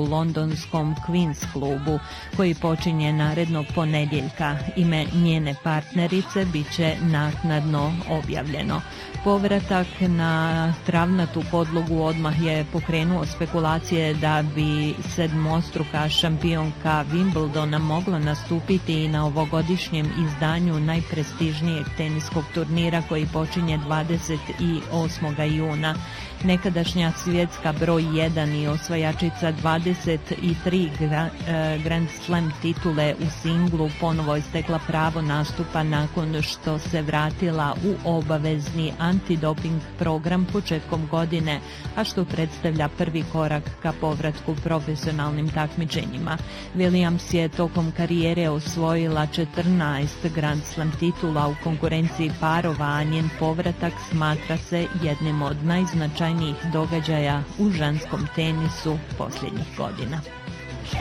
londonskom Queen's klubu, koji počinje narednog ponedjeljka. Ime njene partnerice bit će naknadno objavljeno. Povratak na travnatu podlogu odmah je pokrenuo spekulacije da bi sedmostruka šampionka Wimbledona mogla nastupiti i na ovogodišnjem izdanju najprestižnijeg teniskog turnira koji počinje 28. juna. Nekadašnja svjetska broj 1 i osvajačica 23 Grand Slam titule u singlu ponovo je stekla pravo nastupa nakon što se vratila u obavezni antidoping program početkom godine, a što predstavlja prvi korak ka povratku profesionalnim takmičenjima. Williams je tokom karijere osvojila 14 Grand Slam titula u konkurenciji parova, a njen povratak smatra se jednim od najznačajnijih događaja u ženskom tenisu posljednjih godina.